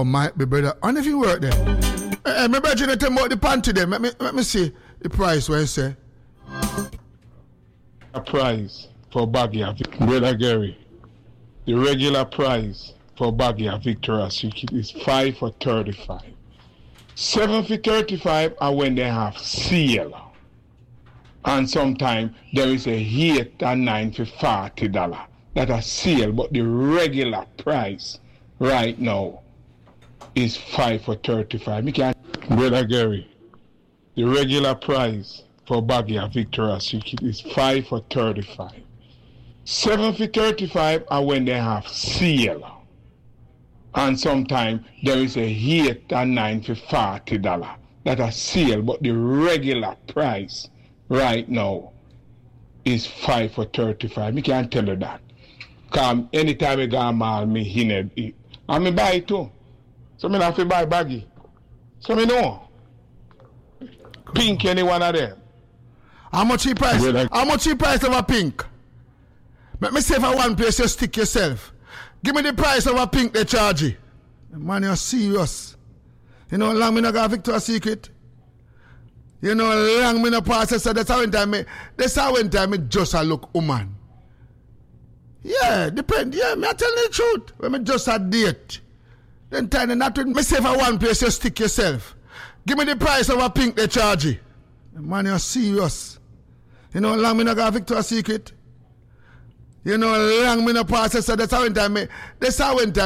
Oh, might be brother. And if you work there. My brother tell me about the panty there. Let me see the price what you say. A price for baggy of Brother Gary. The regular price for baggy of Victoria's Secret is 5 for 35. 7 for 35 are when they have sale. And sometimes there is a 8 and 9 for $40. That are sale, but the regular price right now is 5 for 35. Brother Gary, the regular price for baggy of Victoria's Secret is 5 for 35. 7 for 35 are when they have sale. And sometimes there is a 8 and 9 for $40. That are sale, but the regular price right now is 5 for 35. I can't tell you that. Because anytime I go mall, me hinted it. And me buy it too. So me have to buy baggy. So me know. Pink any one of them. How much he price? How much he price of a pink? Let me say for one place you stick yourself. Give me the price of a pink they charge you. Man, you're serious. You know how long me not got Victoria's Secret? You know how long me not process, so that's how when time me just a look woman. Yeah, depend. Yeah, me I tell you the truth. When me just a date. Then tiny not with me say for one place you stick yourself. Give me the price of a pink they charge you. Man, you're serious. You know how long me not got Victoria's Secret? You know how long me not process, so that's how when time